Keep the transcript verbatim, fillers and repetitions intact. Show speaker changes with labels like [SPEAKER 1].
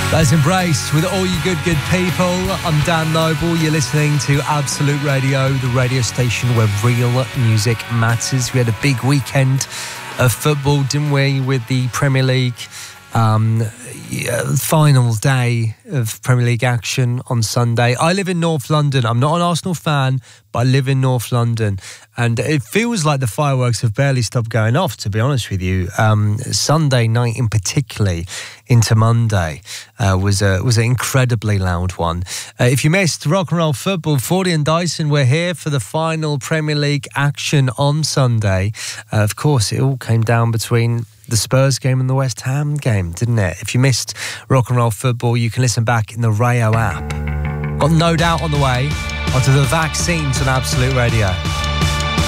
[SPEAKER 1] That's Embraced with all you good, good people. I'm Dan Noble. You're listening to Absolute Radio, the radio station where real music matters. We had a big weekend of football, didn't we, with the Premier League um, final day of Premier League action on Sunday. I live in North London. I'm not an Arsenal fan, but I live in North London. And it feels like the fireworks have barely stopped going off, to be honest with you. Um, Sunday night in particular into Monday uh, was, a, was an incredibly loud one. Uh, if you missed rock and roll football, Fordy and Dyson were here for the final Premier League action on Sunday. Uh, of course, it all came down between the Spurs game and the West Ham game, didn't it? If you missed rock and roll football, you can listen back in the Rayo app. Got No Doubt on the way onto the Vaccines on Absolute Radio.